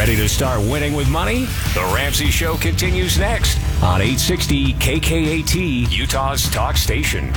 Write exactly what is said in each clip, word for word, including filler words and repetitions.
Ready to start winning with money? The Ramsey Show continues next on eight sixty K K A T, Utah's talk station.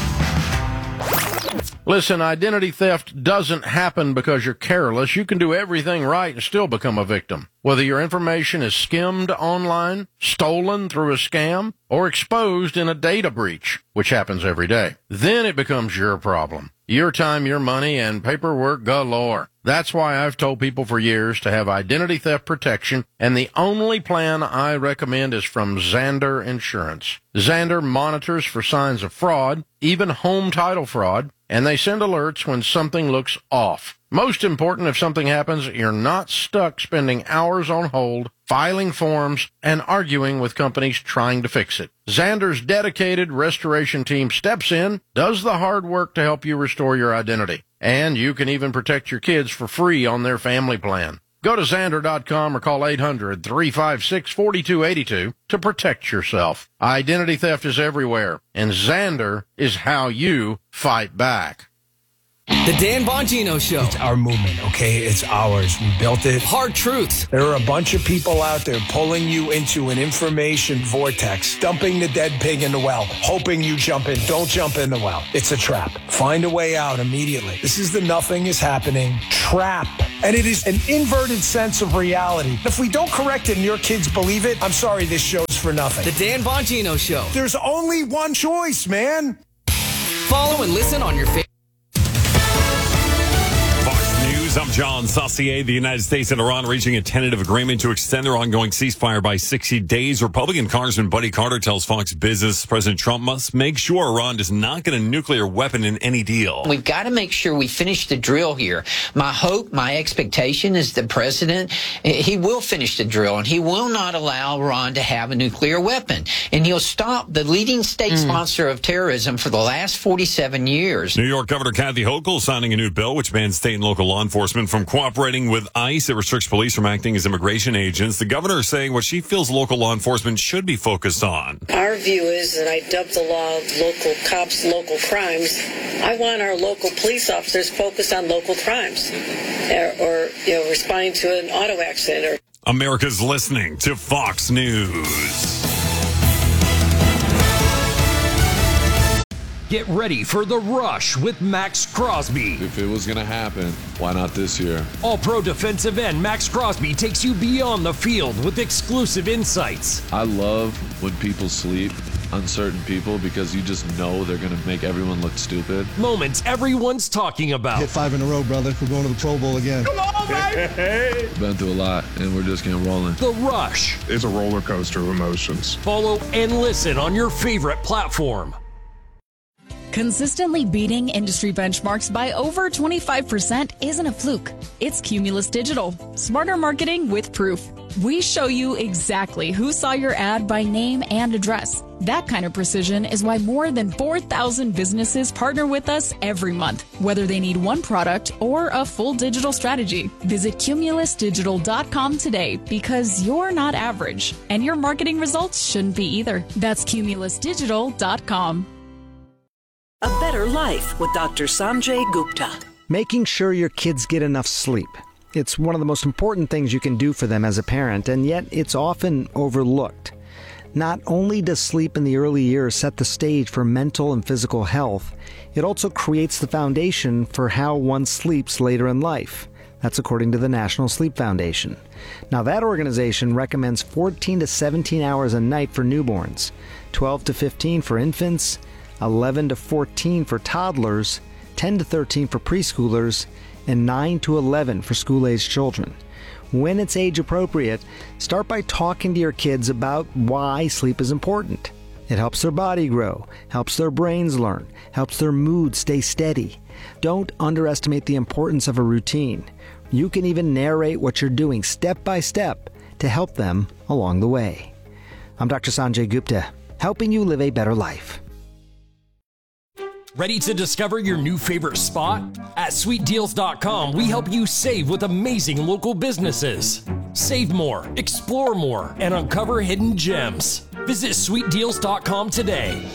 Listen, identity theft doesn't happen because you're careless. You can do everything right and still become a victim. Whether your information is skimmed online, stolen through a scam, or exposed in a data breach, which happens every day, then it becomes your problem. Your time, your money, and paperwork galore. That's why I've told people for years to have identity theft protection, and the only plan I recommend is from Zander Insurance. Zander monitors for signs of fraud, even home title fraud, and they send alerts when something looks off. Most important, if something happens, you're not stuck spending hours on hold, filing forms, and arguing with companies trying to fix it. Zander's dedicated restoration team steps in, does the hard work to help you restore your identity. And you can even protect your kids for free on their family plan. Go to Zander dot com or call eight hundred, three five six, four two eight two to protect yourself. Identity theft is everywhere, and Zander is how you fight back. The Dan Bongino Show. It's our movement, okay? It's ours. We built it. Hard truths. There are a bunch of people out there pulling you into an information vortex, dumping the dead pig in the well, hoping you jump in. Don't jump in the well. It's a trap. Find a way out immediately. This is the nothing is happening trap. And it is an inverted sense of reality. If we don't correct it and your kids believe it, I'm sorry, this show's for nothing. The Dan Bongino Show. There's only one choice, man. Follow and listen on your favorite. I'm John Saucier. The United States and Iran reaching a tentative agreement to extend their ongoing ceasefire by sixty days. Republican Congressman Buddy Carter tells Fox Business President Trump must make sure Iran does not get a nuclear weapon in any deal. We've got to make sure we finish the drill here. My hope, my expectation is the president, he will finish the drill, and he will not allow Iran to have a nuclear weapon. And he'll stop the leading state mm. sponsor of terrorism for the last forty-seven years. New York Governor Kathy Hochul signing a new bill which bans state and local law enforcement from cooperating with ICE. It restricts police from acting as immigration agents. The governor is saying what she feels local law enforcement should be focused on. Our view is, and I dubbed the law of local cops, local crimes, I want our local police officers focused on local crimes or, or you know, responding to an auto accident. Or America's listening to Fox News. Get ready for The Rush with Max Crosby. If it was going to happen, why not this year? All-pro defensive end Max Crosby takes you beyond the field with exclusive insights. I love when people sleep, uncertain people, because you just know they're going to make everyone look stupid. Moments everyone's talking about. Hit five in a row, brother. We're going to the Pro Bowl again. Come on, baby! Been through a lot, and we're just getting rolling. The Rush. It's a roller coaster of emotions. Follow and listen on your favorite platform. Consistently beating industry benchmarks by over twenty-five percent isn't a fluke. It's Cumulus Digital. Smarter marketing with proof. We show you exactly who saw your ad by name and address. That kind of precision is why more than four thousand businesses partner with us every month, whether they need one product or a full digital strategy. Visit cumulus digital dot com today because you're not average, and your marketing results shouldn't be either. That's cumulus digital dot com. A better life with Doctor Sanjay Gupta. Making sure your kids get enough sleep. It's one of the most important things you can do for them as a parent, and yet it's often overlooked. Not only does sleep in the early years set the stage for mental and physical health, it also creates the foundation for how one sleeps later in life. That's according to the National Sleep Foundation. Now, that organization recommends fourteen to seventeen hours a night for newborns, twelve to fifteen for infants, eleven to fourteen for toddlers, ten to thirteen for preschoolers, and nine to eleven for school-aged children. When it's age appropriate, start by talking to your kids about why sleep is important. It helps their body grow, helps their brains learn, helps their mood stay steady. Don't underestimate the importance of a routine. You can even narrate what you're doing step by step to help them along the way. I'm Doctor Sanjay Gupta, helping you live a better life. Ready to discover your new favorite spot? At sweet deals dot com, we help you save with amazing local businesses. Save more, explore more, and uncover hidden gems. Visit sweet deals dot com today.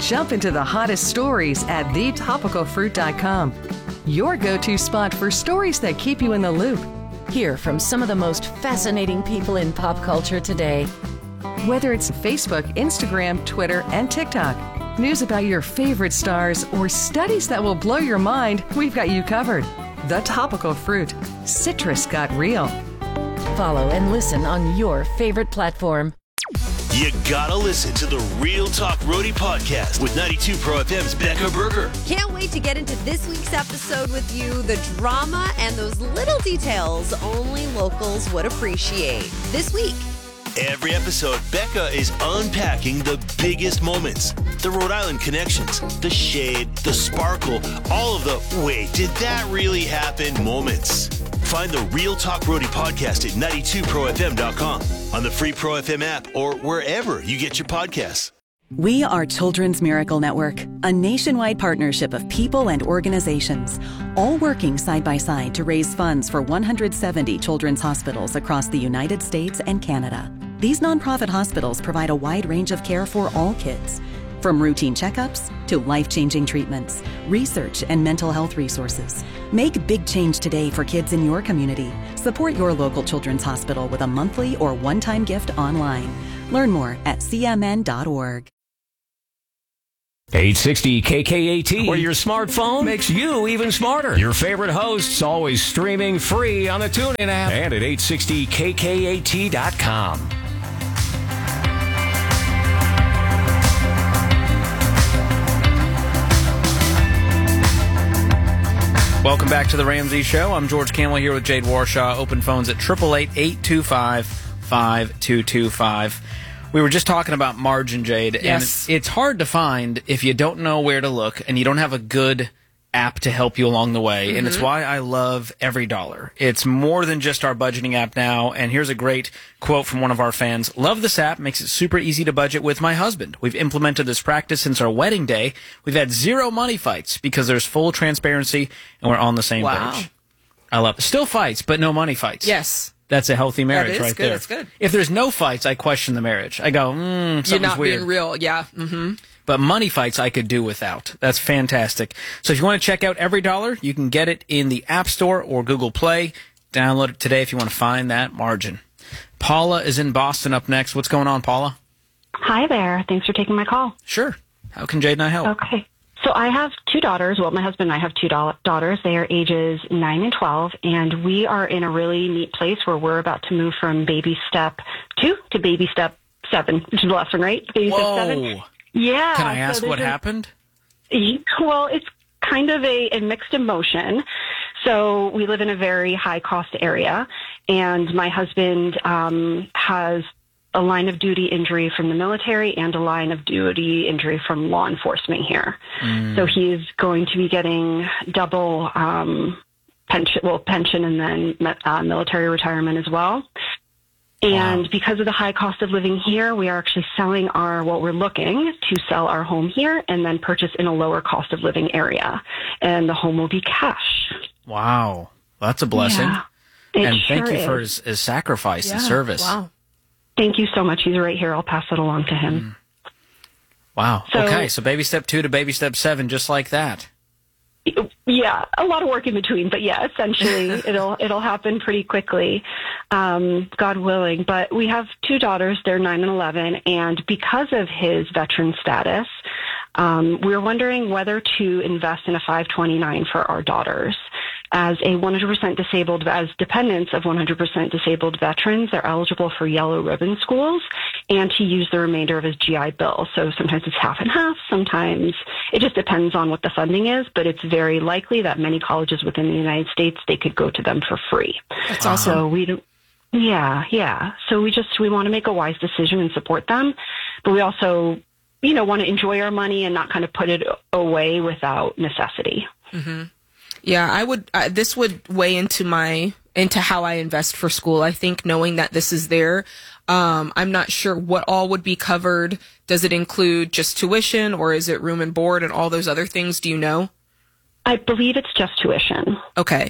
jump into the hottest stories at the topical fruit dot com. Your go-to spot for stories that keep you in the loop. Hear from some of the most fascinating people in pop culture today. Whether it's Facebook, Instagram, Twitter, and TikTok, news about your favorite stars, or studies that will blow your mind, we've got you covered. The Topical Fruit. Citrus got real. Follow and listen on your favorite platform. You gotta listen to the Real Talk Roadie podcast with ninety-two Pro F M's Becca Berger. Can't wait to get into this week's episode with you. The drama and those little details only locals would appreciate. This week. Every episode, Becca is unpacking the biggest moments, the Rhode Island connections, the shade, the sparkle, all of the wait, did that really happen moments. Find the Real Talk Roadie podcast at ninety-two pro f m dot com, on the free Pro F M app, or wherever you get your podcasts. We are Children's Miracle Network, a nationwide partnership of people and organizations, all working side by side to raise funds for one hundred seventy children's hospitals across the United States and Canada. These nonprofit hospitals provide a wide range of care for all kids, from routine checkups to life-changing treatments, research, and mental health resources. Make big change today for kids in your community. Support your local children's hospital with a monthly or one-time gift online. Learn more at c m n dot org. eight sixty K K A T, where your smartphone makes you even smarter. Your favorite hosts always streaming free on the TuneIn app and at eight sixty K K A T dot com. Welcome back to the Ramsey Show. I'm George Camel here with Jade Warshaw. Open phones at eight eight eight, eight two five, five two two five. We were just talking about margin, Jade, Yes. and it's hard to find if you don't know where to look and you don't have a good app to help you along the way, mm-hmm. and it's why I love Every Dollar. It's more than just our budgeting app now, and here's a great quote from one of our fans. Love this app, makes it super easy to budget with my husband. We've implemented this practice since our wedding day. We've had zero money fights because there's full transparency and we're on the same Wow. page. I love it. Still fights, but no money fights. Yes. That's a healthy marriage That is right good, there. that's good. If there's no fights, I question the marriage. I go, mm, something's You're not weird. being real. Yeah. Mm-hmm. But money fights I could do without. That's fantastic. So if you want to check out Every Dollar, you can get it in the App Store or Google Play. Download it today if you want to find that margin. Paula is in Boston up next. What's going on, Paula? Hi there. Thanks for taking my call. Sure. How can Jade and I help? Okay. So I have two daughters. Well, my husband and I have two do- daughters. They are ages nine and twelve, and we are in a really neat place where we're about to move from baby step two to baby step seven, which is the last one, right? Baby Whoa. step seven. Yeah. Can I ask so what there's a- happened? Well, it's kind of a, a mixed emotion. So we live in a very high cost area, and my husband um, has a line of duty injury from the military and a line of duty injury from law enforcement here. Mm. So he's going to be getting double um, pension, well, pension and then uh, military retirement as well. And wow. because of the high cost of living here, we are actually selling our, what we're looking to sell our home here and then purchase in a lower cost of living area. And the home will be cash. Wow. That's a blessing. Yeah, it and thank sure you for is. his, his sacrifice Yeah, and service. Wow. Thank you so much. He's right here. I'll pass it along to him. Mm. Wow. So- okay. So baby step two to baby step seven, just like that. Yeah, a lot of work in between, but yeah, essentially it'll it'll happen pretty quickly, um, God willing. But we have two daughters; they're nine and eleven, and because of his veteran status, um, we're wondering whether to invest in a five twenty-nine for our daughters. As a one hundred percent disabled, as dependents of one hundred percent disabled veterans, they're eligible for yellow ribbon schools and to use the remainder of his G I Bill. So sometimes it's half and half. Sometimes it just depends on what the funding is, but it's very likely that many colleges within the United States, they could go to them for free. That's awesome. So we don't, yeah, yeah. So we just, we want to make a wise decision and support them, but we also, you know, want to enjoy our money and not kind of put it away without necessity. Mm-hmm. Yeah, I would. Uh, this would weigh into my into how I invest for school. I think knowing that this is there, um, I'm not sure what all would be covered. Does it include just tuition, or is it room and board and all those other things? Do you know? I believe it's just tuition. Okay.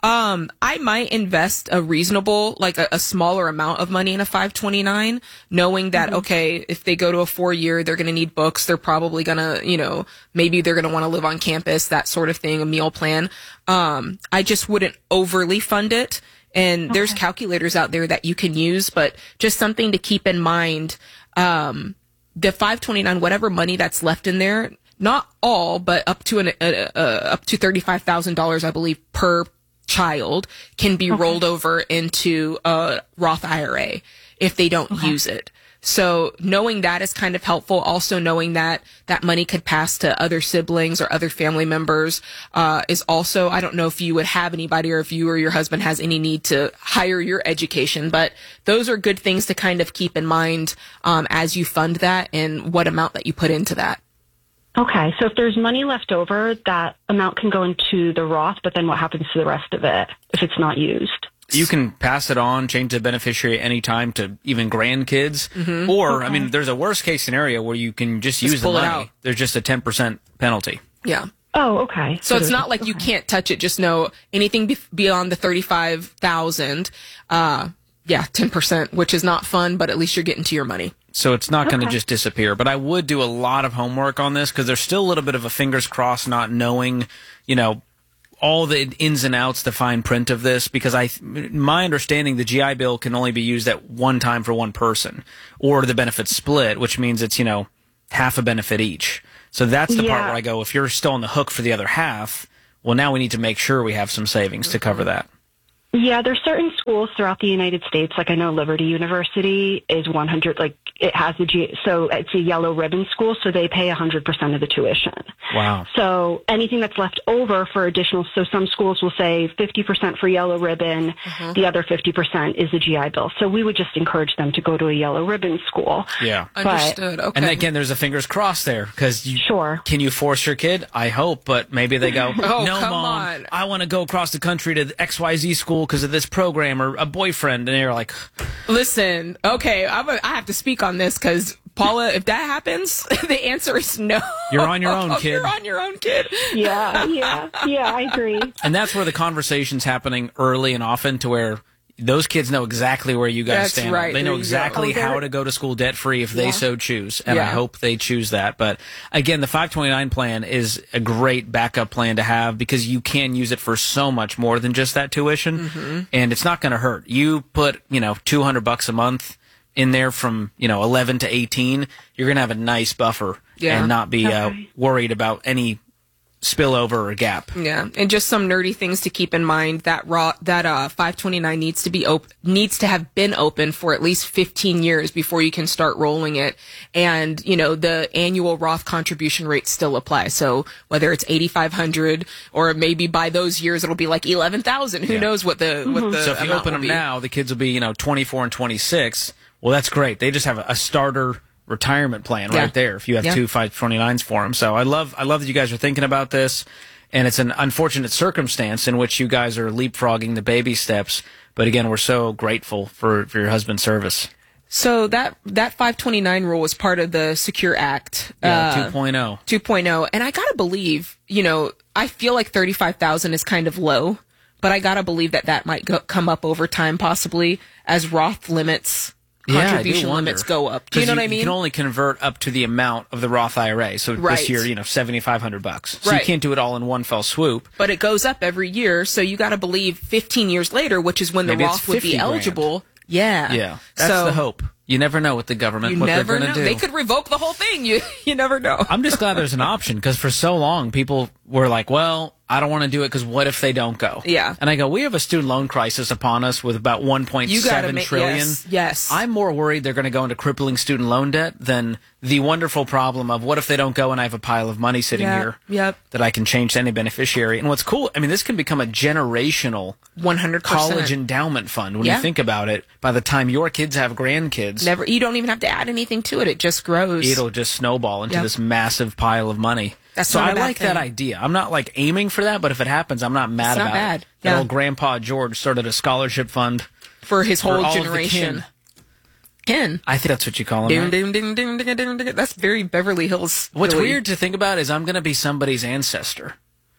Um, I might invest a reasonable, like a, a smaller amount of money in a five twenty-nine, knowing that, mm-hmm. okay, if they go to a four year, they're going to need books. They're probably going to, you know, maybe they're going to want to live on campus, that sort of thing, a meal plan. Um, I just wouldn't overly fund it. And okay. there's calculators out there that you can use, but just something to keep in mind. Um, the five twenty-nine, whatever money that's left in there, not all, but up to an, uh, uh, up to thirty-five thousand dollars, I believe, per child can be okay. rolled over into a Roth I R A if they don't okay. use it. So knowing that is kind of helpful. Also knowing that that money could pass to other siblings or other family members, uh, is also, I don't know if you would have anybody or if you or your husband has any need to hire your education, but those are good things to kind of keep in mind, um, as you fund that and what amount that you put into that. Okay, so if there's money left over, that amount can go into the Roth, but then what happens to the rest of it if it's not used? You can pass it on, change the beneficiary anytime to even grandkids. Mm-hmm. Or, okay. I mean, there's a worst case scenario where you can just, just use the money. There's just a ten percent penalty. Yeah. Oh, okay. So, so it's not like okay. you can't touch it. Just know anything be- beyond the thirty-five thousand, uh, yeah, ten percent, which is not fun, but at least you're getting to your money. So it's not going to okay. just disappear. But I would do a lot of homework on this because there's still a little bit of a fingers crossed not knowing, you know, all the ins and outs, the fine print of this, because I, my understanding, the G I Bill can only be used at one time for one person, or the benefits split, which means it's, you know, half a benefit each. So that's the yeah. part where I go, if you're still on the hook for the other half, well, now we need to make sure we have some savings to cover that. Yeah, there's certain schools throughout the United States, like I know Liberty University is one hundred, like it has a G, so it's a yellow ribbon school, so they pay one hundred percent of the tuition. Wow. So anything that's left over for additional, so some schools will say fifty percent for yellow ribbon, mm-hmm. the other fifty percent is the G I Bill. So we would just encourage them to go to a yellow ribbon school. Yeah. But, Understood. Okay. And again, there's a fingers crossed there, because you, sure. Can you force your kid? I hope, but maybe they go, oh, no, come Mom, on. I want to go across the country to the X Y Z school because of this program, or a boyfriend, and they're like, listen, okay, I'm a, I have to speak on this because Paula, if that happens, the answer is no. You're on your own, kid. You're on your own, kid. Yeah, yeah, yeah, I agree. And that's where the conversation's happening early and often, to where those kids know exactly where you guys That's stand. right. They know There you exactly go. Oh, how to go to school debt-free if they Yeah. so choose, and I Yeah. hope they choose that. But again, the five twenty-nine plan is a great backup plan to have, because you can use it for so much more than just that tuition, Mm-hmm. and it's not going to hurt. You put, you know, two hundred bucks a month in there from, you know, eleven to eighteen, you're going to have a nice buffer Yeah. and not be uh, Okay. worried about any spillover or gap. Yeah, and just some nerdy things to keep in mind. That raw that uh five twenty-nine needs to be op- needs to have been open for at least fifteen years before you can start rolling it. And you know, the annual Roth contribution rates still apply. So whether it's eighty-five hundred or maybe by those years it'll be like eleven thousand. Who Yeah. knows what the what the So if you amount open will them be. now, the kids will be, you know, twenty-four and twenty-six. Well, that's great. They just have a, a starter retirement plan Yeah. right there if you have Yeah. two five twenty-nines for them. So I love I love that you guys are thinking about this, and it's an unfortunate circumstance in which you guys are leapfrogging the baby steps. But again, we're so grateful for, for your husband's service. So that that five twenty-nine rule was part of the Secure Act. Yeah, uh, two point oh. two point oh. And I gotta believe, you know, I feel like thirty-five thousand is kind of low, but I gotta believe that that might go, come up over time, possibly as Roth limits, contribution yeah, limits go up. Do you know you, what I mean? You can only convert up to the amount of the Roth I R A. So Right. this year, you know, seventy-five hundred bucks. So Right. you can't do it all in one fell swoop. But it goes up every year, so you gotta believe fifteen years later, which is when Maybe the it's Roth would fifty be grand. eligible. Yeah. Yeah, that's so, the hope. You never know with the government You what never they're going know. to do. They could revoke the whole thing. You you never know. I'm just glad there's an option, because for so long people were like, well, I don't want to do it because what if they don't go? Yeah. And I go, we have a student loan crisis upon us with about one point You gotta seven make- trillion. yes, yes. I'm more worried they're going to go into crippling student loan debt than the wonderful problem of what if they don't go and I have a pile of money sitting Yeah, here yep. that I can change to any beneficiary. And what's cool, I mean, this can become a generational one hundred percent college endowment fund when Yeah. you think about it. By the time your kids have grandkids, Never. You don't even have to add anything to it. It just grows. it'll just snowball into Yep. this massive pile of money. That's so not a I bad like that thing. idea. I'm not like aiming for that, but if it happens, I'm not mad It's not about bad. it. That Yeah. old Grandpa George started a scholarship fund for his for whole all of the generation. kin. Ken. I think that's what you call them. Ding, Right? ding, ding, ding, ding, ding, ding. That's very Beverly Hills. What's Philly. weird to think about is I'm going to be somebody's ancestor.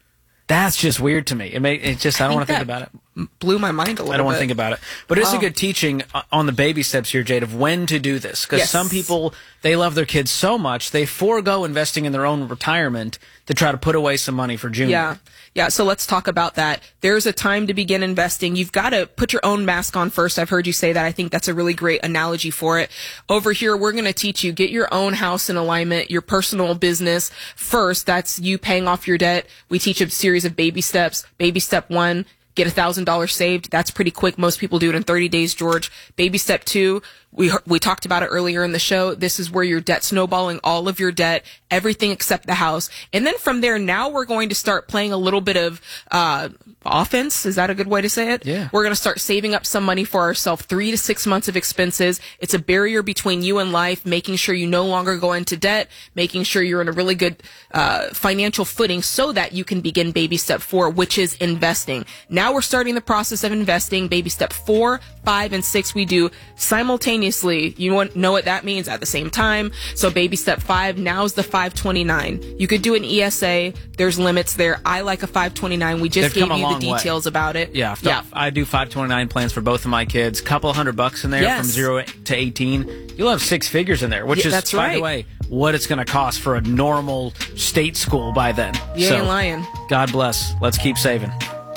That's just weird to me. It may, it just, I don't want to think about it. Blew my mind a little bit. I don't want to think about it. But it's Oh. a good teaching on the baby steps here, Jade, of when to do this. Because Yes. some people, they love their kids so much, they forego investing in their own retirement to try to put away some money for junior. Yeah. Yeah. So let's talk about that. There's a time to begin investing. You've got to put your own mask on first. I've heard you say that. I think that's a really great analogy for it. Over here, we're going to teach you get your own house in alignment, your personal business first. That's you paying off your debt. We teach a series of baby steps. Baby step one, get a thousand dollars saved. That's pretty quick. Most people do it in thirty days, George. Baby step two, we we talked about it earlier in the show. This is where you're debt snowballing all of your debt, everything except the house. And then from there, now we're going to start playing a little bit of uh offense. Is that a good way to say it? Yeah. We're going to start saving up some money for ourselves, three to six months of expenses. It's a barrier between you and life, making sure you no longer go into debt, making sure you're in a really good uh financial footing so that you can begin baby step four, which is investing. Now we're starting the process of investing. Baby step four, five, and six we do simultaneously. You want know what that means at the same time. So baby step five, now's the five twenty-nine. You could do an E S A. There's limits there. I like a five twenty-nine. We just They've gave come a you the long way. details about it. Yeah, Yeah. I do five twenty-nine plans for both of my kids. Couple hundred bucks in there Yes. from zero to eighteen. You'll have six figures in there, which Yeah, is, that's by right. the way, what it's going to cost for a normal state school by then. You so, ain't lying. God bless. Let's keep saving.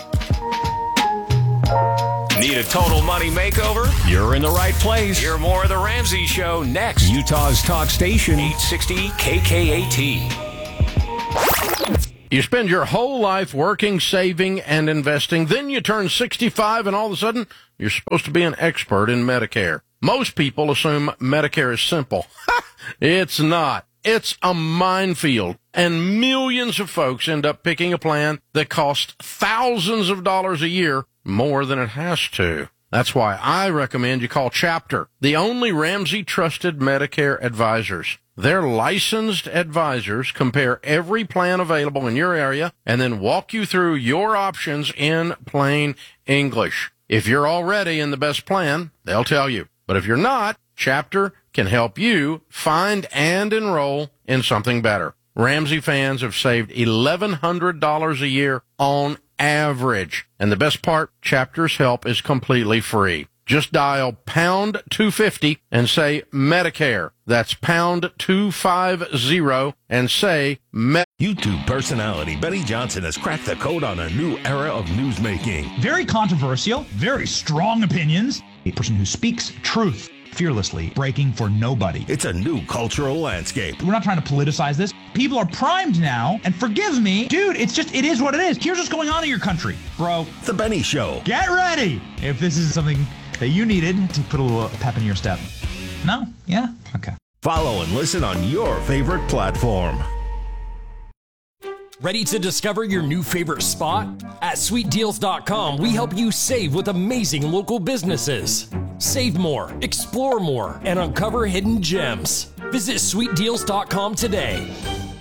Need a total money makeover? You're in the right place. Hear more of The Ramsey Show next. Utah's talk station, eight sixty K K A T. You spend your whole life working, saving, and investing. Then you turn sixty-five, and all of a sudden, you're supposed to be an expert in Medicare. Most people assume Medicare is simple. It's not. It's a minefield, and millions of folks end up picking a plan that costs thousands of dollars a year more than it has to. That's why I recommend you call Chapter, the only Ramsey trusted Medicare advisors. Their licensed advisors compare every plan available in your area and then walk you through your options in plain English. If you're already in the best plan, they'll tell you. But if you're not, Chapter can help you find and enroll in something better. Ramsey fans have saved eleven hundred dollars a year on average. And the best part, Chapter's help is completely free. Just dial pound two fifty and say Medicare. That's pound two fifty and say Medicare. YouTube personality Benny Johnson has cracked the code on a new era of newsmaking. Very controversial, very strong opinions. A person who speaks truth fearlessly, breaking for nobody. It's a new cultural landscape. We're not trying to politicize this. People are primed now, and forgive me, dude, it's just, it is what it is. Here's what's going on in your country, bro. The Benny Show. Get ready if this is something that you needed to put a little pep in your step. No? Yeah? Okay. Follow and listen on your favorite platform. Ready to discover your new favorite spot? At sweet deals dot com, we help you save with amazing local businesses. Save more, explore more, and uncover hidden gems. Visit sweet deals dot com today.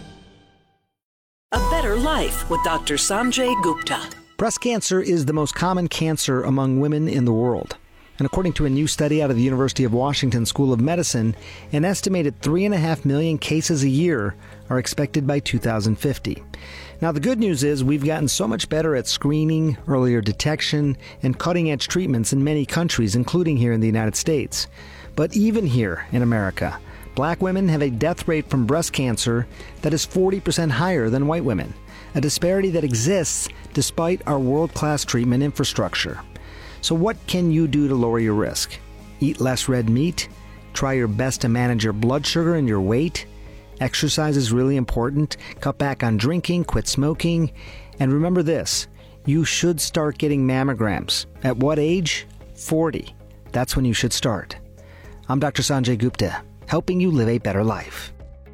A Better Life with Doctor Sanjay Gupta. Breast cancer is the most common cancer among women in the world. And according to a new study out of the University of Washington School of Medicine, an estimated three and a half million cases a year are expected by two thousand fifty. Now, the good news is we've gotten so much better at screening, earlier detection, and cutting-edge treatments in many countries, including here in the United States. But even here in America, black women have a death rate from breast cancer that is forty percent higher than white women, a disparity that exists despite our world-class treatment infrastructure. So what can you do to lower your risk? Eat less red meat? Try your best to manage your blood sugar and your weight? Exercise is really important. Cut back on drinking, quit smoking. And remember this, you should start getting mammograms. At what age? forty. That's when you should start. I'm Doctor Sanjay Gupta, helping you live a better life.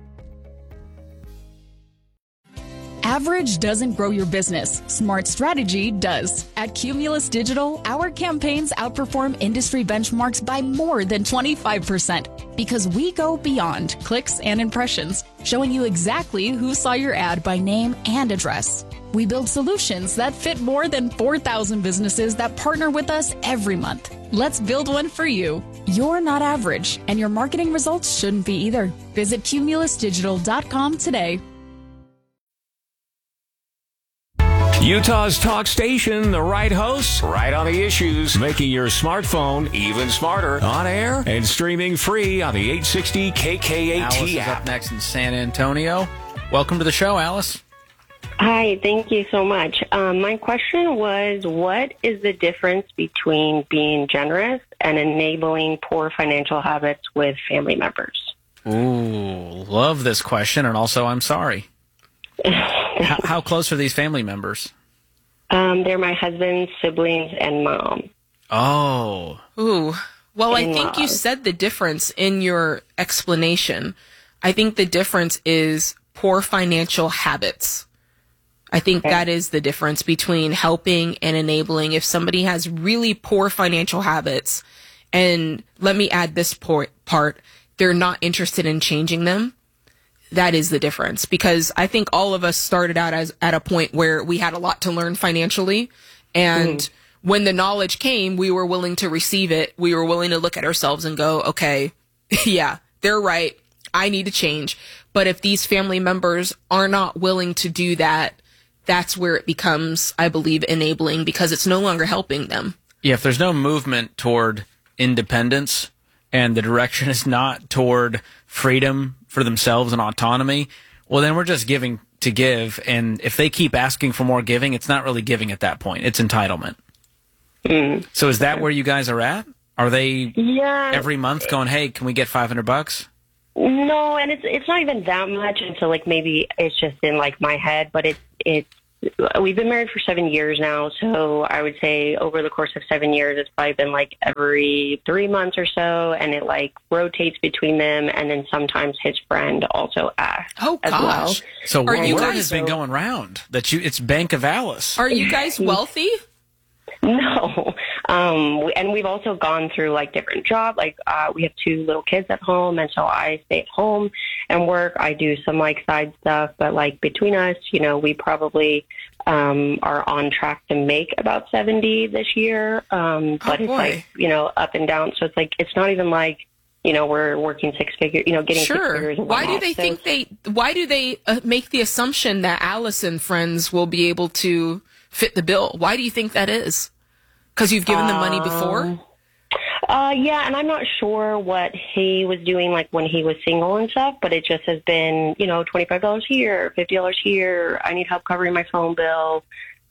Average doesn't grow your business. Smart strategy does. At Cumulus Digital, our campaigns outperform industry benchmarks by more than twenty-five percent because we go beyond clicks and impressions, showing you exactly who saw your ad by name and address. We build solutions that fit more than four thousand businesses that partner with us every month. Let's build one for you. You're not average, and your marketing results shouldn't be either. Visit cumulus digital dot com today. Utah's talk station, the right hosts, right on the issues, making your smartphone even smarter. On air and streaming free on the eight sixty K K A T Alice is app. up next in San Antonio. Welcome to the show, Alice. Hi, thank you so much. Um, my question was, what is the difference between being generous and enabling poor financial habits with family members? Ooh, love this question, and also I'm sorry. how, how close are these family members? Um, they're my husband's siblings and mom. Oh. Ooh. Well, I think you In-laws. said the difference in your explanation. I think the difference is poor financial habits. I think that is the difference between helping and enabling. If somebody has really poor financial habits, and let me add this por- part, they're not interested in changing them, that is the difference. Because I think all of us started out as at a point where we had a lot to learn financially, and mm. when the knowledge came, we were willing to receive it. We were willing to look at ourselves and go, okay, yeah, they're right. I need to change. But if these family members are not willing to do that, that's where it becomes, I believe, enabling, because it's no longer helping them. Yeah, if there's no movement toward independence and the direction is not toward freedom for themselves and autonomy, well, then we're just giving to give. And if they keep asking for more giving, it's not really giving at that point. It's entitlement. Mm. So is that where you guys are at? Are they Yeah. every month going, hey, can we get five hundred bucks? No, and it's it's not even that much. And so, like, maybe it's just in, like, my head, but it's, it's, we've been married for seven years now. So I would say over the course of seven years, it's probably been like every three months or so. And it like rotates between them. And then sometimes his friend also asks oh, as gosh. well. So Are word you word guys- has been going round that you it's Bank of Alice. Are you guys wealthy? No. Um, we- and we've also gone through like different jobs. Like, uh, we have two little kids at home. And so I stay at home and work. I do some like side stuff, but like between us, you know, we probably, um, are on track to make about seventy this year. Um, but Oh, it's boy. like, you know, up and down. So it's like, it's not even like, you know, we're working six figures, you know, getting six Sure. figures. and Why do whatnot. they So- think they? Why do they uh, make the assumption that Alice and friends will be able to fit the bill? Why do you think that is? Because you've given them money before. Um, Uh, yeah, and I'm not sure what he was doing like when he was single and stuff, but it just has been, you know, twenty-five dollars here, fifty dollars here. I need help covering my phone bill.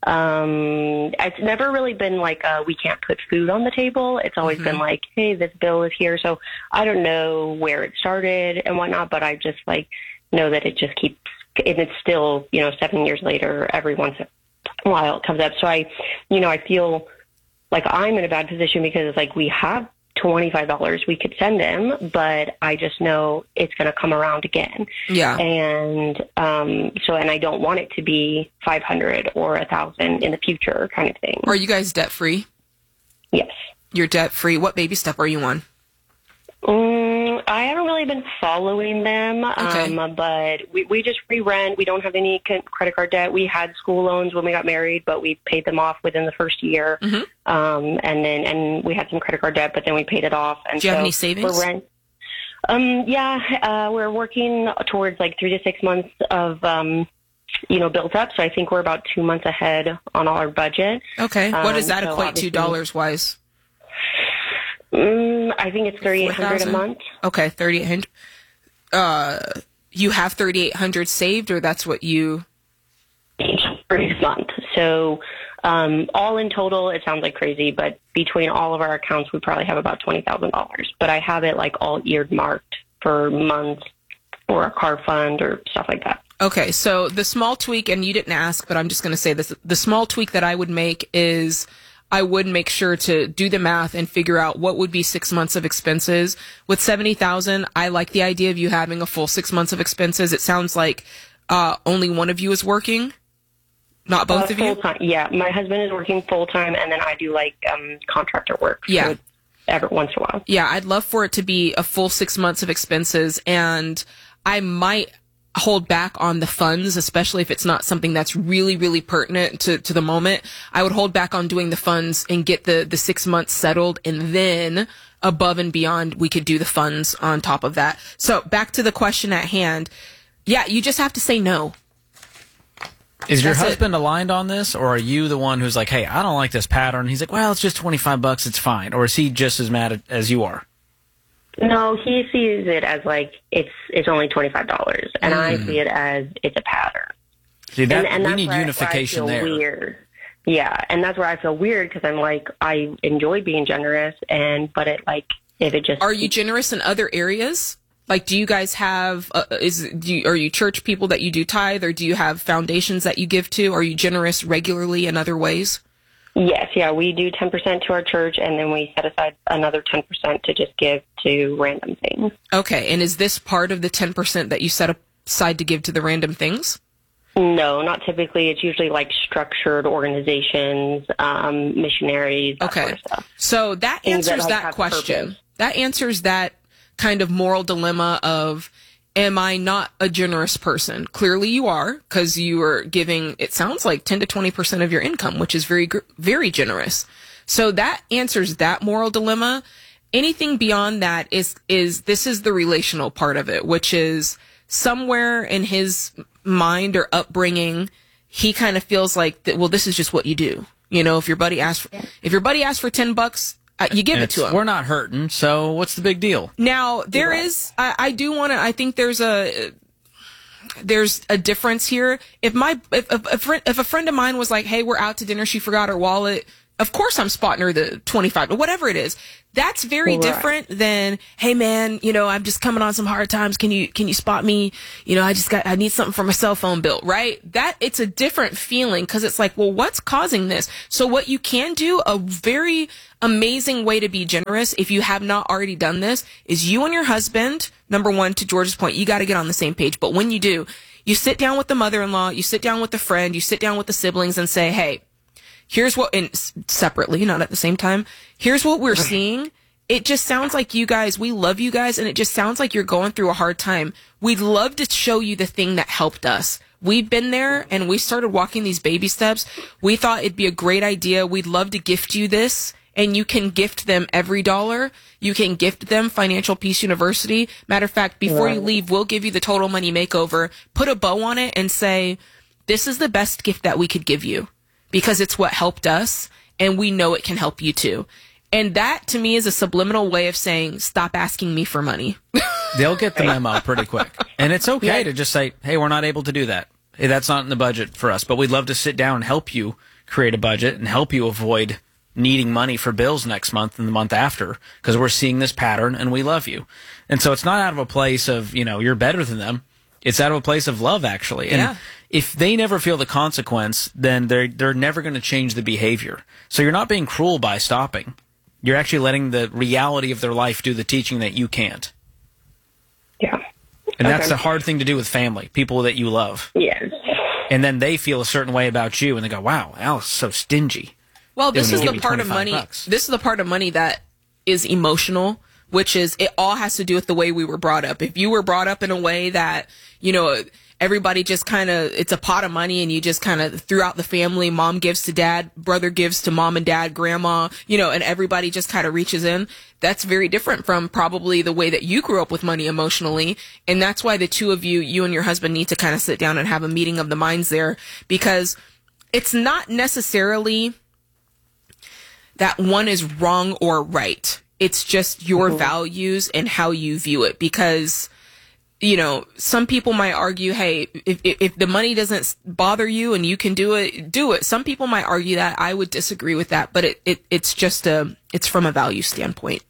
Um, it's never really been like, uh, we can't put food on the table. It's always Mm-hmm. been like, hey, this bill is here. So I don't know where it started and whatnot, but I just like know that it just keeps, and it's still, you know, seven years later, every once in a while it comes up. So I, you know, I feel like I'm in a bad position because it's like we have twenty-five dollars we could send him, but I just know it's going to come around again. Yeah. And um, so, and I don't want it to be five hundred or a thousand in the future kind of thing. Are you guys debt free? Yes. You're debt free. What baby step are you on? Mm, I haven't really been following them, Okay. um, but we, we just re-rent. We don't have any c- credit card debt. We had school loans when we got married, but we paid them off within the first year. Mm-hmm. Um, and then, and we had some credit card debt, but then we paid it off. And Do you have so any savings? we're rent- um, yeah, uh, we're working towards like three to six months of, um, you know, built up. So I think we're about two months ahead on our budget. Okay. What does Um, that so equate to obviously- dollars wise? Mm, I think it's thirty-eight hundred a four thousand? month. Okay, thirty-eight hundred. Uh, you have thirty-eight hundred saved, or that's what you? For each month. So um, all in total, it sounds like crazy, but between all of our accounts, we probably have about twenty thousand dollars. But I have it like all earmarked for months or a car fund or stuff like that. Okay, so the small tweak, and you didn't ask, but I'm just going to say this: the small tweak that I would make is I would make sure to do the math and figure out what would be six months of expenses. With seventy thousand, I like the idea of you having a full six months of expenses. It sounds like uh, only one of you is working, not both Uh, of you. full-time. Yeah, my husband is working full time, and then I do like um, contractor work. Yeah. So every once in a while. Yeah, I'd love for it to be a full six months of expenses, and I might hold back on the funds, especially if it's not something that's really, really pertinent to, to the moment. I would hold back on doing the funds and get the, the six months settled, and then above and beyond, we could do the funds on top of that. So back to the question at hand. Yeah, you just have to say no. Is your That's husband aligned on this, or are you the one who's like, hey, I don't like this pattern? He's like, well, it's just twenty-five bucks, it's fine. Or is he just as mad as you are? No, he sees it as like it's it's only twenty-five dollars, and mm. I see it as it's a pattern. See, that, and, and we that's need where, unification where I feel there. Weird. Yeah, and that's where I feel weird because I'm like, I enjoy being generous, and but it like if it just are you generous in other areas? Like, do you guys have uh, is do you, are you church people that you do tithe, or do you have foundations that you give to? Are you generous regularly in other ways? Yes, yeah, we do ten percent to our church, and then we set aside another ten percent to just give to random things. Okay, and is this part of the ten percent that you set aside to give to the random things? No, not typically. It's usually like structured organizations, um, missionaries, that okay. sort of stuff. So that Things answers that, like, that question. purpose. That answers that kind of moral dilemma of, am I not a generous person? Clearly you are, because you are giving, it sounds like ten to twenty percent of your income, which is very, very generous. So that answers that moral dilemma. Anything beyond that is, is this is the relational part of it, which is somewhere in his mind or upbringing, he kind of feels like that, well, this is just what you do. You know, if your buddy asks, for, if your buddy asks for ten bucks, uh, you give it's, it to him. We're not hurting, so what's the big deal? Now, there right. is, I, I do want to, I think there's a, there's a difference here. If my, if, if, a friend, if a friend of mine was like, hey, we're out to dinner, she forgot her wallet, of course I'm spotting her the twenty-five, or whatever it is. That's very right. different than, hey man, you know, I'm just coming on some hard times. Can you, can you spot me? You know, I just got, I need something for my cell phone bill, right? That, it's a different feeling because it's like, well, what's causing this? So what you can do, a very amazing way to be generous, if you have not already done this, is you and your husband, number one, to George's point, you got to get on the same page. But when you do, you sit down with the mother-in-law, you sit down with the friend, you sit down with the siblings and say, hey, here's what, and separately, not at the same time, here's what we're seeing. It just sounds like you guys, we love you guys, and it just sounds like you're going through a hard time. We'd love to show you the thing that helped us. We've been there, and we started walking these baby steps. We thought it'd be a great idea. We'd love to gift you this, and you can gift them every dollar. You can gift them Financial Peace University. Matter of fact, before you leave, we'll give you the Total Money Makeover. Put a bow on it and say, this is the best gift that we could give you, because it's what helped us, and we know it can help you too. And that, to me, is a subliminal way of saying, stop asking me for money. They'll get the memo pretty quick. And it's okay yeah. to just say, hey, we're not able to do that. Hey, that's not in the budget for us, but we'd love to sit down and help you create a budget and help you avoid needing money for bills next month and the month after, because we're seeing this pattern and we love you. And so it's not out of a place of, you know, you're better than them. It's out of a place of love, actually. And yeah. if they never feel the consequence, then they're, they're never going to change the behavior. So you're not being cruel by stopping. You're actually letting the reality of their life do the teaching that you can't. Yeah. And okay. that's a hard thing to do with family, people that you love. Yes. And then they feel a certain way about you, and they go, wow, Al's so stingy. Well, this is the me part of money. bucks. This is the part of money that is emotional, which is it all has to do with the way we were brought up. If you were brought up in a way that, you know, everybody just kind of, it's a pot of money and you just kind of throughout the family, mom gives to dad, brother gives to mom and dad, grandma, you know, and everybody just kind of reaches in. That's very different from probably the way that you grew up with money emotionally. And that's why the two of you, you and your husband need to kind of sit down and have a meeting of the minds there, because it's not necessarily that one is wrong or right. It's just your mm-hmm. values and how you view it, because you know, some people might argue, hey, if, if the money doesn't bother you and you can do it, do it. Some people might argue that. I would disagree with that, but it, it it's just a, it's from a value standpoint.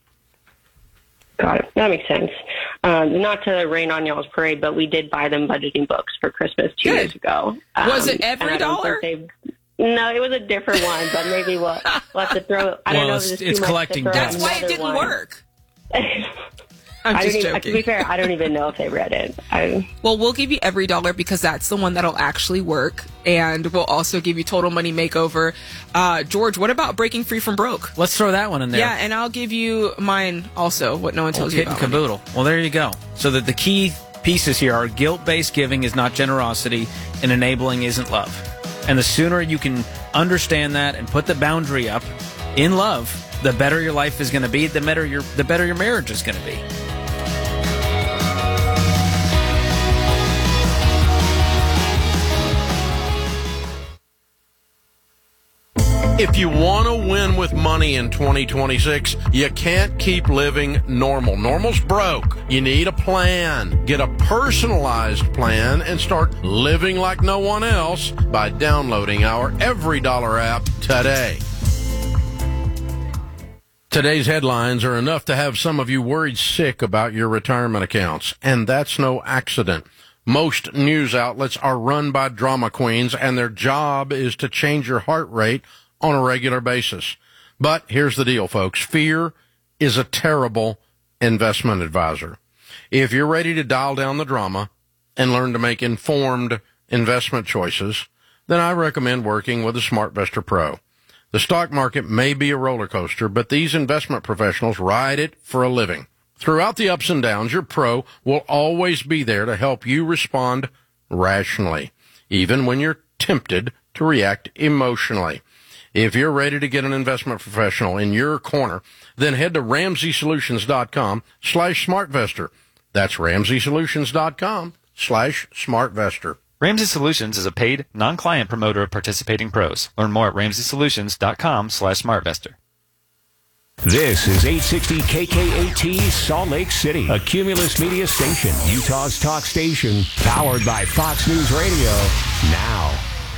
Got it. That makes sense. Um, not to rain on y'all's parade, but we did buy them budgeting books for Christmas two Good. years ago. Um, was it every dollar? No, it was a different one, but maybe we'll, we'll have to throw, I well, don't know it's, if it's collecting debt. That's why it didn't one. work. I'm I just even, joking. To be fair, I don't even know if they read it. I, well, we'll give you every dollar because that's the one that'll actually work. And we'll also give you Total Money Makeover. Uh, George, what about Breaking Free from Broke? Let's throw that one in there. Yeah, and I'll give you mine also, what no one tells well, you about. Kit and caboodle. Well, there you go. So that the key pieces here are guilt-based giving is not generosity and enabling isn't love. And the sooner you can understand that and put the boundary up in love, the better your life is going to be, the better your, the better your marriage is going to be. If you want to win with money in twenty twenty-six, you can't keep living normal. Normal's broke. You need a plan. Get a personalized plan and start living like no one else by downloading our Every Dollar app today. Today's headlines are enough to have some of you worried sick about your retirement accounts, and that's no accident. Most news outlets are run by drama queens, and their job is to change your heart rate on a regular basis. But here's the deal, folks. Fear is a terrible investment advisor. If you're ready to dial down the drama and learn to make informed investment choices, then I recommend working with a SmartVestor Pro. The stock market may be a roller coaster, but these investment professionals ride it for a living. Throughout the ups and downs, your pro will always be there to help you respond rationally, even when you're tempted to react emotionally. If you're ready to get an investment professional in your corner, then head to RamseySolutions.com slash SmartVestor. That's RamseySolutions.com slash SmartVestor. Ramsey Solutions is a paid, non-client promoter of participating pros. Learn more at RamseySolutions.com slash SmartVestor. This is eight sixty K K A T Salt Lake City, a Cumulus Media station, Utah's talk station, powered by Fox News Radio. Now.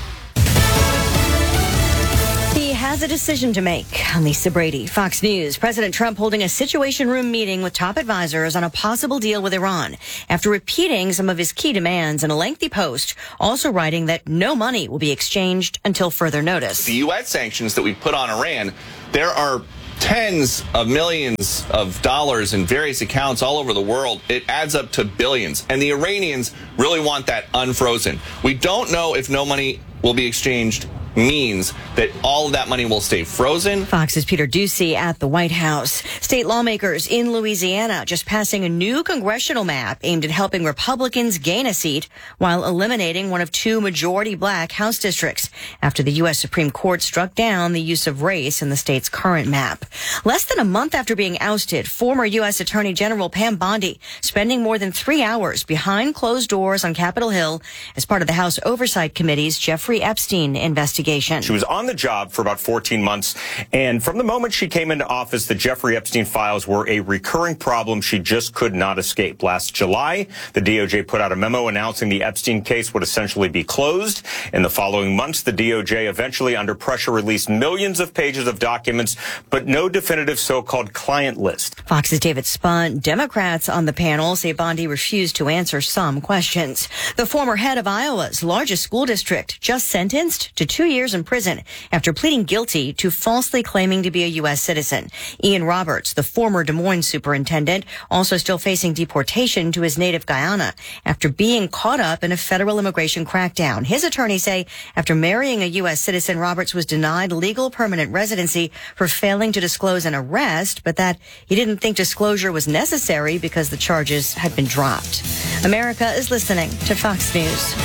He has a decision to make. I'm Lisa Brady, Fox News. President Trump holding a Situation Room meeting with top advisors on a possible deal with Iran after repeating some of his key demands in a lengthy post, also writing that no money will be exchanged until further notice. The U S sanctions that we put on Iran, there are tens of millions of dollars in various accounts all over the world. It adds up to billions. And the Iranians really want that unfrozen. We don't know if no money will be exchanged means that all of that money will stay frozen. Fox's Peter Ducey at the White House. State lawmakers in Louisiana just passing a new congressional map aimed at helping Republicans gain a seat while eliminating one of two majority black House districts after the U S Supreme Court struck down the use of race in the state's current map. Less than a month after being ousted, former U S Attorney General Pam Bondi spending more than three hours behind closed doors on Capitol Hill as part of the House Oversight Committee's Jeffrey Epstein investigation. She was on the job for about fourteen months, and from the moment she came into office, the Jeffrey Epstein files were a recurring problem she just could not escape. Last July, the D O J put out a memo announcing the Epstein case would essentially be closed. In the following months, the D O J eventually, under pressure, released millions of pages of documents, but no definitive so-called client list. Fox's David Spunt. Democrats on the panel say Bondi refused to answer some questions. The former head of Iowa's largest school district just sentenced to two years years in prison after pleading guilty to falsely claiming to be a U S citizen. Ian Roberts, the former Des Moines superintendent, also still facing deportation to his native Guyana after being caught up in a federal immigration crackdown. His attorneys say after marrying a U S citizen, Roberts was denied legal permanent residency for failing to disclose an arrest, but that he didn't think disclosure was necessary because the charges had been dropped. America is listening to Fox News.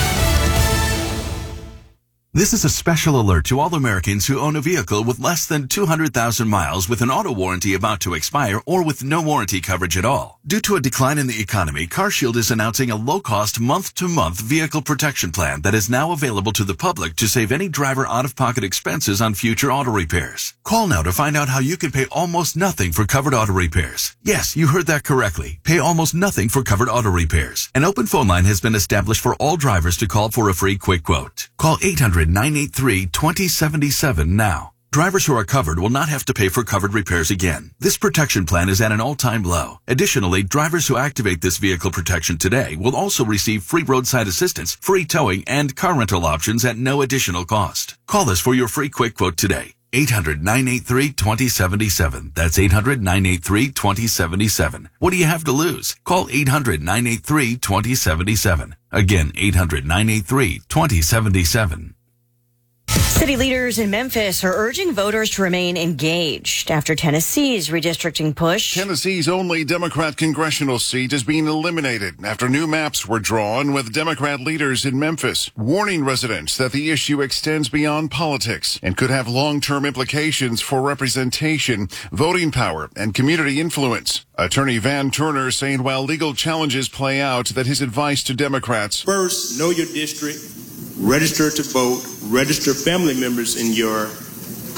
This is a special alert to all Americans who own a vehicle with less than two hundred thousand miles with an auto warranty about to expire or with no warranty coverage at all. Due to a decline in the economy, CarShield is announcing a low-cost month-to-month vehicle protection plan that is now available to the public to save any driver out-of-pocket expenses on future auto repairs. Call now to find out how you can pay almost nothing for covered auto repairs. Yes, you heard that correctly. Pay almost nothing for covered auto repairs. An open phone line has been established for all drivers to call for a free quick quote. Call eight hundred, nine eight three, two zero seven seven now. Drivers who are covered will not have to pay for covered repairs again. This protection plan is at an all-time low. Additionally, drivers who activate this vehicle protection today will also receive free roadside assistance, free towing, and car rental options at no additional cost. Call us for your free quick quote today. eight hundred, nine eight three, two zero seven seven. That's eight hundred, nine eight three, two zero seven seven. What do you have to lose? Call eight hundred, nine eight three, two zero seven seven. Again, eight hundred, nine eight three, two zero seven seven. City leaders in Memphis are urging voters to remain engaged after Tennessee's redistricting push. Tennessee's only Democrat congressional seat is being eliminated after new maps were drawn with Democrat leaders in Memphis warning residents that the issue extends beyond politics and could have long-term implications for representation, voting power, and community influence. Attorney Van Turner saying while legal challenges play out, that his advice to Democrats: first, know your district, register to vote, register family members in your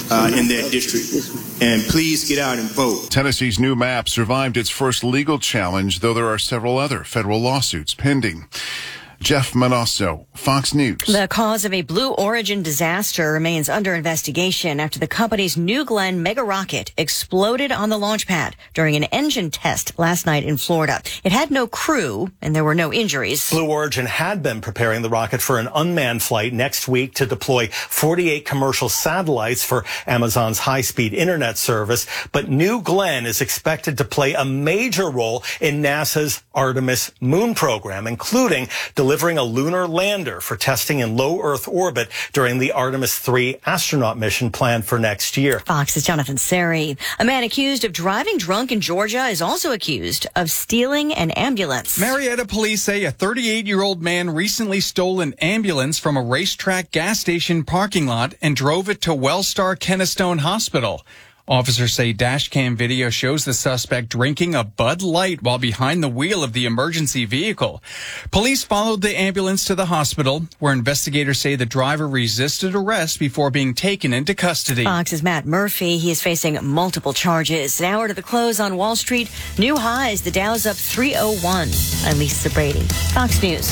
uh, in that district. And please get out and vote. Tennessee's new map survived its first legal challenge, though there are several other federal lawsuits pending. Jeff Manasso, Fox News. The cause of a Blue Origin disaster remains under investigation after the company's New Glenn mega rocket exploded on the launch pad during an engine test last night in Florida. It had no crew and there were no injuries. Blue Origin had been preparing the rocket for an unmanned flight next week to deploy forty-eight commercial satellites for Amazon's high-speed internet service. But New Glenn is expected to play a major role in NASA's Artemis moon program, including delivering a lunar lander for testing in low Earth orbit during the Artemis three astronaut mission planned for next year. Fox's Jonathan Seri. A man accused of driving drunk in Georgia is also accused of stealing an ambulance. Marietta police say a thirty-eight-year-old man recently stole an ambulance from a racetrack gas station parking lot and drove it to Wellstar Kennestone Hospital. Officers say dash cam video shows the suspect drinking a Bud Light while behind the wheel of the emergency vehicle. Police followed the ambulance to the hospital, where investigators say the driver resisted arrest before being taken into custody. Fox's Matt Murphy. He is facing multiple charges. An hour to the close on Wall Street. New highs. The Dow's up three oh one. I'm Lisa Brady. Fox News.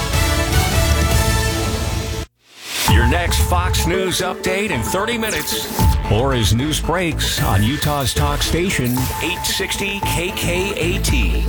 Your next Fox News update in thirty minutes. Or as news breaks on Utah's talk station, eight sixty K K A T.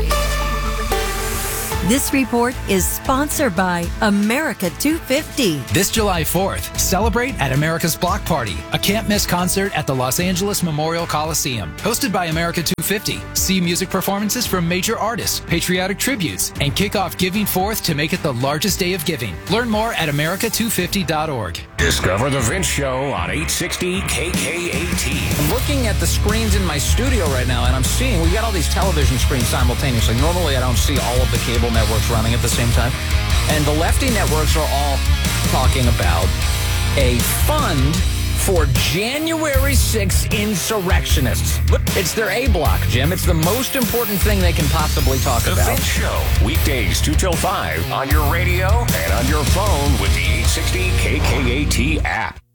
This report is sponsored by America two fifty. This July fourth, celebrate at America's Block Party, a can't-miss concert at the Los Angeles Memorial Coliseum. Hosted by America two fifty. See music performances from major artists, patriotic tributes, and kick off Giving Forth to make it the largest day of giving. Learn more at America two fifty dot org. Discover the Vince Show on eight sixty K K A T. I'm looking at the screens in my studio right now, and I'm seeing we got all these television screens simultaneously. Normally, I don't see all of the cable networks running at the same time. And the lefty networks are all talking about a fund for January sixth insurrectionists. It's their A block, Jim. It's the most important thing they can possibly talk The about. Vince Show, weekdays two till five on your radio and on your phone with the eight sixty K K A T app.